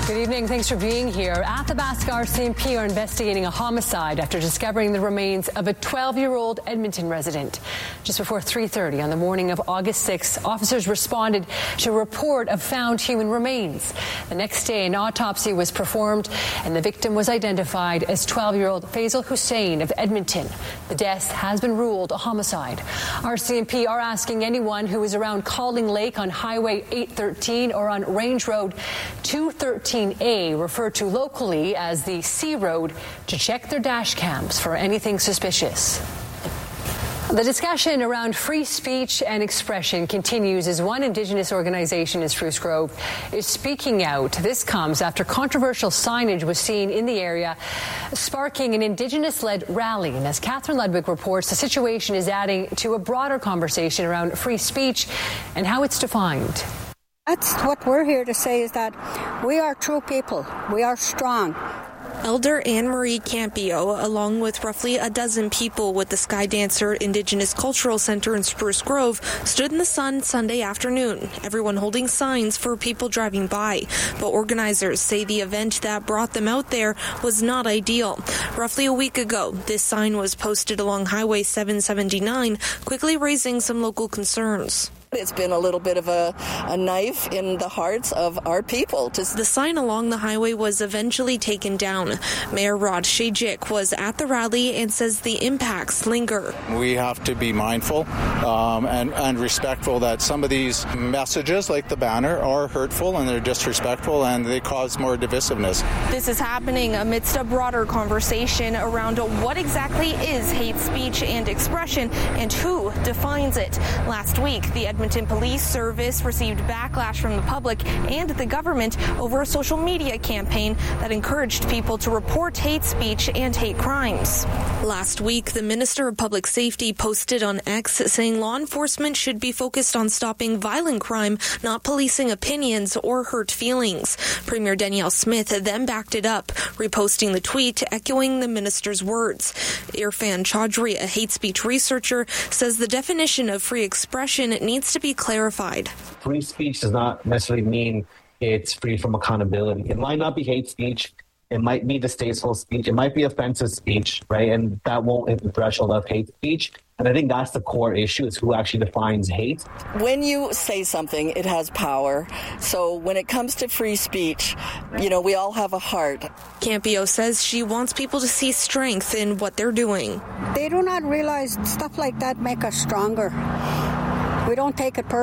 Good evening. Thanks for being here. Athabasca RCMP are investigating a homicide after discovering the remains of a 12-year-old Edmonton resident. Just before 3:30 on the morning of August 6th, officers responded to a report of found human remains. The next day, an autopsy was performed, and the victim was identified as 12-year-old Faisal Hussein of Edmonton. The death has been ruled a homicide. RCMP are asking anyone who is around Calling Lake on Highway 813 or on Range Road 213A, referred to locally as the C Road, to check their dash cams for anything suspicious. The discussion around free speech and expression continues as one Indigenous organization in Spruce Grove is speaking out. This comes after controversial signage was seen in the area, sparking an Indigenous-led rally. And as Catherine Ludwig reports, the situation is adding to a broader conversation around free speech and how it's defined. That's what we're here to say, is that we are true people. We are strong. Elder Anne-Marie Campio, along with roughly a dozen people with the Skydancer Indigenous Cultural Center in Spruce Grove, stood in the sun Sunday afternoon, everyone holding signs for people driving by. But organizers say the event that brought them out there was not ideal. Roughly a week ago, this sign was posted along Highway 779, quickly raising some local concerns. It's been a little bit of a knife in the hearts of our people. The sign along the highway was eventually taken down. Mayor Rod Shejik was at the rally and says the impacts linger. We have to be mindful and respectful that some of these messages, like the banner, are hurtful and they're disrespectful and they cause more divisiveness. This is happening amidst a broader conversation around what exactly is hate speech and expression and who defines it. Last week, the Edmonton Police Service received backlash from the public and the government over a social media campaign that encouraged people to report hate speech and hate crimes. Last week, the Minister of Public Safety posted on X saying law enforcement should be focused on stopping violent crime, not policing opinions or hurt feelings. Premier Danielle Smith then backed it up, reposting the tweet echoing the minister's words. Irfan Chaudhry, a hate speech researcher, says the definition of free expression needs to be clarified. Free speech does not necessarily mean it's free from accountability. It might not be hate speech. It might be distasteful speech. It might be offensive speech, right? And that won't hit the threshold of hate speech. And I think that's the core issue, is who actually defines hate. When you say something, it has power. So when it comes to free speech, we all have a heart. Campio says she wants people to see strength in what they're doing. They do not realize stuff like that make us stronger. We don't take it personally.